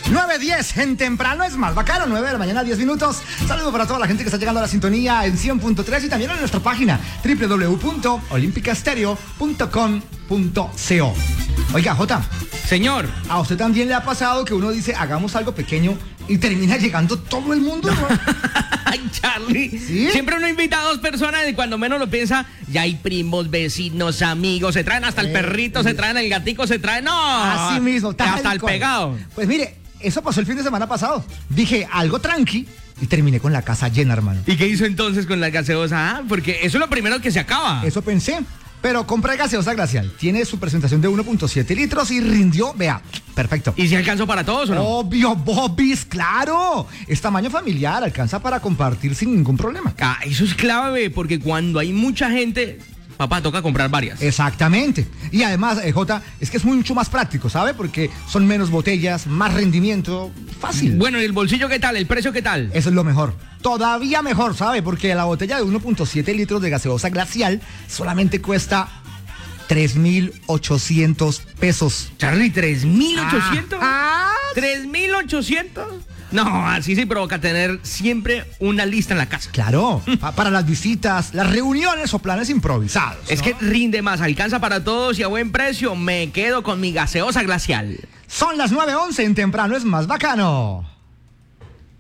9:10 en temprano es más bacano, 9 de la mañana, 10 minutos. Saludo para toda la gente que está llegando a la sintonía en 100.3 y también en nuestra página www.olimpicastereo.com.co. Oiga, Jota. Señor. ¿A usted también le ha pasado que uno dice, hagamos algo pequeño y termina llegando todo el mundo, ¿no? Ay, Charlie. ¿Sí? Siempre uno invita a 2 personas y cuando menos lo piensa, ya hay primos, vecinos, amigos, se traen hasta el perrito, se traen el gatico, se traen, no. Así mismo, hasta el pegado. Pues mire, eso pasó el fin de semana pasado. Dije algo tranqui y terminé con la casa llena, hermano. ¿Y qué hizo entonces con la gaseosa? Porque eso es lo primero que se acaba. Eso pensé. Pero compré gaseosa Glacial. Tiene su presentación de 1.7 litros y rindió, vea, perfecto. ¿Y si alcanzó para todos o no? Obvio, Bobis, claro. Es tamaño familiar, alcanza para compartir sin ningún problema. Ah, eso es clave, porque cuando hay mucha gente, papá, toca comprar varias. Exactamente. Y además, Jota, es que es mucho más práctico, ¿sabe? Porque son menos botellas, más rendimiento, fácil. Bueno, ¿y el bolsillo qué tal? ¿El precio qué tal? Eso es lo mejor. Todavía mejor, ¿sabe? Porque la botella de 1.7 litros de gaseosa Glacial solamente cuesta 3.800 pesos. Charlie, ¿3.800? Ah, ¿3.800? No, así se provoca tener siempre una lista en la casa. claro, para las visitas, las reuniones o planes improvisados, ¿no? Es que rinde más, alcanza para todos y a buen precio. Me quedo con mi gaseosa Glacial. Son las 9:11 en temprano, es más bacano.